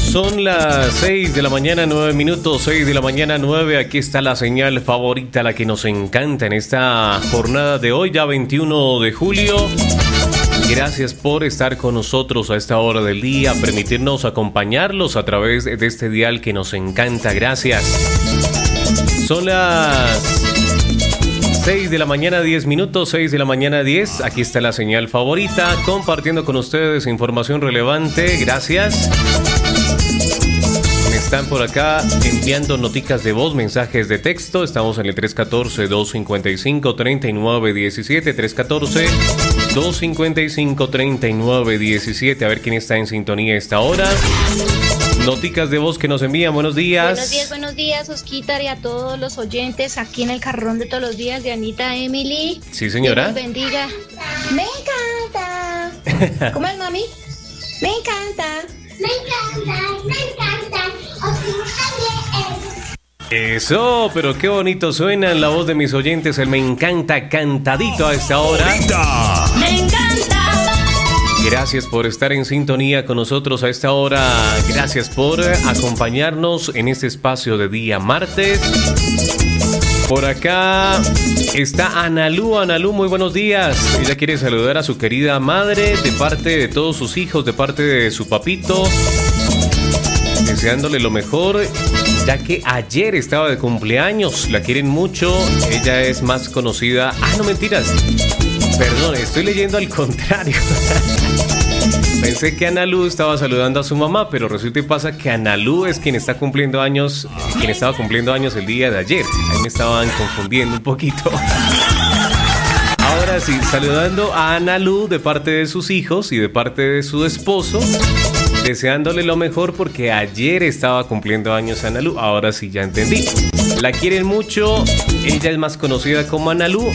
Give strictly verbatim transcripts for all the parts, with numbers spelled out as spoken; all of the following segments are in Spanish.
Son las seis de la mañana, nueve minutos, seis de la mañana, nueve. Aquí está la señal favorita, la que nos encanta en esta jornada de hoy, ya veintiuno de julio. Gracias por estar con nosotros a esta hora del día, permitirnos acompañarlos a través de este dial que nos encanta. Gracias. Son las seis de la mañana, diez minutos, seis de la mañana, diez. Aquí está la señal favorita, compartiendo con ustedes información relevante. Gracias. Están por acá enviando noticas de voz, mensajes de texto. Estamos en el tres uno cuatro, dos cinco cinco, tres nueve uno siete, tres uno cuatro, dos cinco cinco, tres nueve uno siete. A ver quién está en sintonía a esta hora. Noticas de voz que nos envían. Buenos días. Buenos días, buenos días, Osquitar, y a todos los oyentes aquí en el carrón de todos los días de Anita Emily. Sí, señora. Dios bendiga. Me encanta. ¿Cómo es, mami? Me encanta. Me encanta, me encanta. Eso, pero qué bonito suena en la voz de mis oyentes. El me encanta cantadito a esta hora. Me encanta. Gracias por estar en sintonía con nosotros a esta hora. Gracias por acompañarnos en este espacio de día martes. Por acá está Analú. Analú, muy buenos días. Ella quiere saludar a su querida madre de parte de todos sus hijos, de parte de su papito, deseándole lo mejor, ya que ayer estaba de cumpleaños. La quieren mucho. Ella es más conocida. Ah, no, mentiras. Perdón, estoy leyendo al contrario. Pensé que Analú estaba saludando a su mamá, pero resulta y pasa que Analú es quien está cumpliendo años, quien estaba cumpliendo años el día de ayer. Ahí me estaban confundiendo un poquito. Ahora sí, saludando a Analú de parte de sus hijos y de parte de su esposo, deseándole lo mejor porque ayer estaba cumpliendo años Analú. Ahora sí, ya entendí. La quieren mucho. Ella es más conocida como Analú.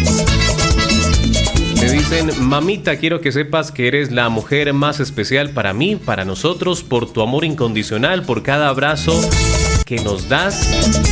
Me dicen: mamita, quiero que sepas que eres la mujer más especial para mí, para nosotros, por tu amor incondicional, por cada abrazo que nos das.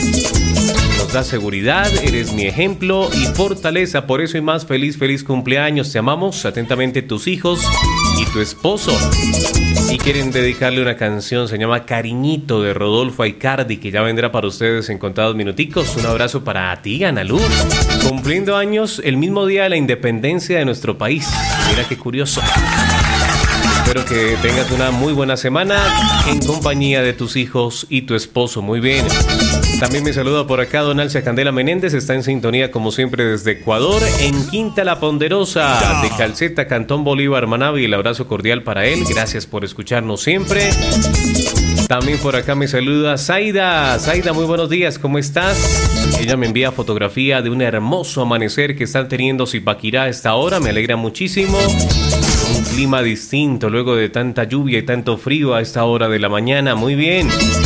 Nos das seguridad, eres mi ejemplo y fortaleza. Por eso y más, feliz, feliz cumpleaños. Te amamos. Atentamente, tus hijos y tu esposo. Y quieren dedicarle una canción, se llama Cariñito, de Rodolfo Aicardi, que ya vendrá para ustedes en contados minuticos. Un abrazo para ti, Analú, cumpliendo años el mismo día de la independencia de nuestro país. Mira qué curioso. Espero que tengas una muy buena semana en compañía de tus hijos y tu esposo. Muy bien. También me saluda por acá Don Alcia Candela Menéndez. Está en sintonía como siempre desde Ecuador, en Quinta La Ponderosa, de Calceta, Cantón Bolívar, Manaví. El abrazo cordial para él. Gracias por escucharnos siempre. También por acá me saluda Zaida. Zaida, muy buenos días, ¿cómo estás? Ella me envía fotografía de un hermoso amanecer que están teniendo Zipaquirá a esta hora. Me alegra muchísimo. Un clima distinto luego de tanta lluvia y tanto frío a esta hora de la mañana. Muy bien.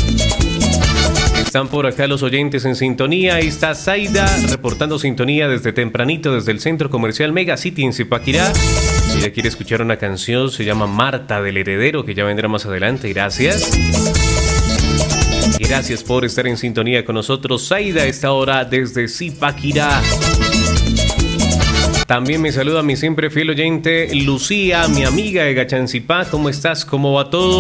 Están por acá los oyentes en sintonía. Ahí está Zaida reportando sintonía desde tempranito, desde el centro comercial Mega City en Zipaquirá. Ella quiere escuchar una canción, se llama Marta del Heredero, que ya vendrá más adelante. Gracias. Gracias por estar en sintonía con nosotros, Zaida, a esta hora desde Zipaquirá. También me saluda mi siempre fiel oyente Lucía, mi amiga de Gachancipá. ¿Cómo estás? ¿Cómo va todo?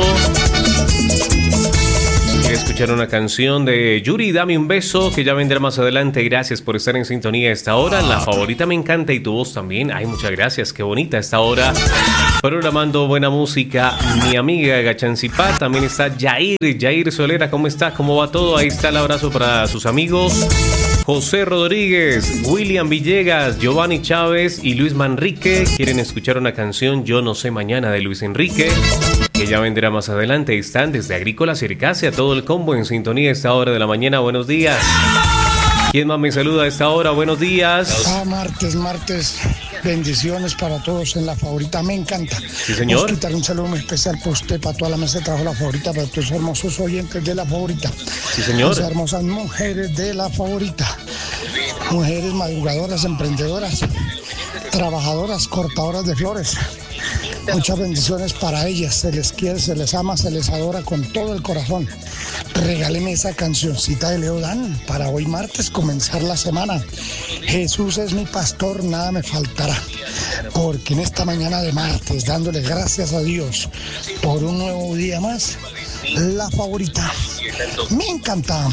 Quiero escuchar una canción de Yuri, Dame un beso, que ya vendrá más adelante. Gracias por estar en sintonía a esta hora. La favorita me encanta y tu voz también. Ay, muchas gracias, qué bonita esta hora. Programando buena música, mi amiga de Gachancipá. También está Jair, Jair Solera. ¿Cómo está? ¿Cómo va todo? Ahí está el abrazo para sus amigos José Rodríguez, William Villegas, Giovanni Chávez y Luis Manrique. Quieren escuchar una canción, Yo no sé mañana, de Luis Enrique, que ya vendrá más adelante. Están desde Agrícola Circasia, todo el combo en sintonía a esta hora de la mañana. Buenos días. ¿Quién más me saluda a esta hora? Buenos días. Ah, martes, martes. Bendiciones para todos en La Favorita. Me encanta. Sí, señor. Quitar un saludo muy especial para usted, para toda la mesa de trabajo La Favorita, para todos los hermosos oyentes de La Favorita. Sí, señor. Las hermosas mujeres de La Favorita. Mujeres madrugadoras, emprendedoras, trabajadoras, cortadoras de flores. Muchas bendiciones para ellas. Se les quiere, se les ama, se les adora con todo el corazón. Regáleme esa cancioncita de Leo Dan para hoy martes comenzar la semana. Jesús es mi pastor, nada me faltará. Porque en esta mañana de martes, dándole gracias a Dios por un nuevo día más, la favorita. Me encanta.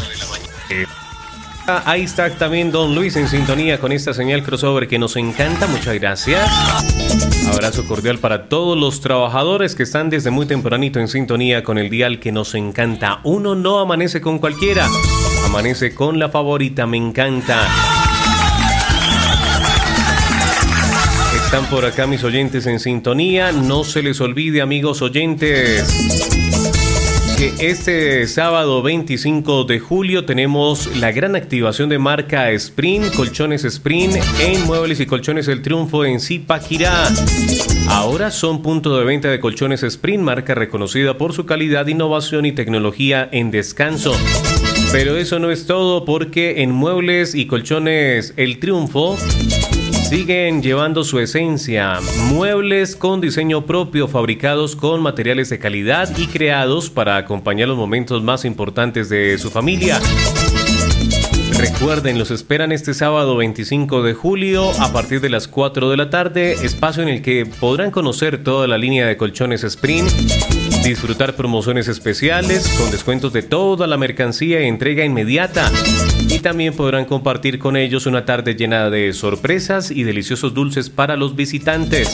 Ahí está también Don Luis en sintonía con esta señal crossover que nos encanta. Muchas gracias. Abrazo cordial para todos los trabajadores que están desde muy tempranito en sintonía con el dial que nos encanta. Uno no amanece con cualquiera, amanece con la favorita. Me encanta. Están por acá mis oyentes en sintonía. No se les olvide, amigos oyentes, que este sábado veinticinco de julio tenemos la gran activación de marca Sprint, Colchones Sprint en Muebles y Colchones El Triunfo en Zipaquirá. Ahora son punto de venta de colchones Sprint, marca reconocida por su calidad, innovación y tecnología en descanso. Pero eso no es todo, porque en Muebles y Colchones El Triunfo siguen llevando su esencia. Muebles con diseño propio, fabricados con materiales de calidad y creados para acompañar los momentos más importantes de su familia. Recuerden, los esperan este sábado veinticinco de julio a partir de las cuatro de la tarde, espacio en el que podrán conocer toda la línea de colchones Sprint, disfrutar promociones especiales con descuentos de toda la mercancía y entrega inmediata. Y también podrán compartir con ellos una tarde llena de sorpresas y deliciosos dulces para los visitantes.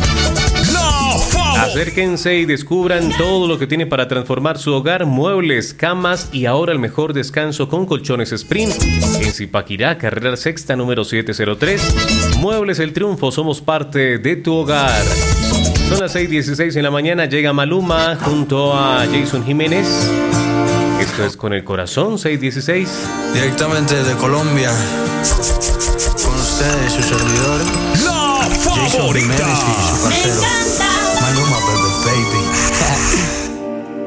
Acérquense y descubran todo lo que tiene para transformar su hogar, muebles, camas y ahora el mejor descanso con colchones Sprint en Zipaquirá, carrera sexta número setecientos tres. Muebles El Triunfo, somos parte de tu hogar. Son las seis dieciséis en la mañana, llega Maluma junto a Jason Jiménez. Esto es Con el Corazón, seis dieciséis. Directamente de Colombia, con ustedes, su servidor, La Jason favorita. Jiménez y su parcero.